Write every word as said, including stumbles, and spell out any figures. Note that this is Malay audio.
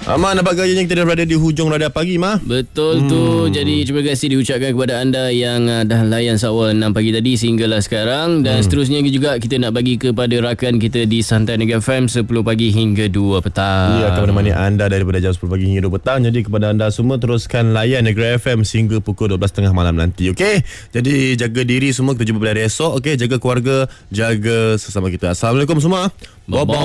Aman, nampak gayanya kita dah berada di hujung Radar Pagi, Mah. Betul hmm. tu. Jadi terima kasih diucapkan kepada anda yang uh, dah layan awal enam pagi tadi sehinggalah sekarang. Dan hmm. seterusnya juga kita nak bagi kepada rakan kita di Santai Negeri F M sepuluh pagi hingga dua petang. Ya, akan menemani anda daripada jam sepuluh pagi hingga dua petang. Jadi kepada anda semua, teruskan layan Negeri F M sehingga pukul dua belas tiga puluh malam nanti. Okey? Jadi jaga diri semua. Kita jumpa pada hari esok. Okey? Jaga keluarga, jaga sesama kita. Assalamualaikum semua. Bye-bye.